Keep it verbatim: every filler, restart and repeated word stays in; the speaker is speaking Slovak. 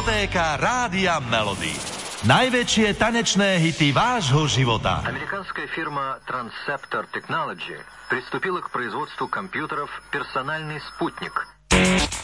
Diskotéka Rádia Melody. Najväčšie tanečné hity vášho života. Американская фирма Transceptor Technology приступила к производству компьютеров «Персональный спутник».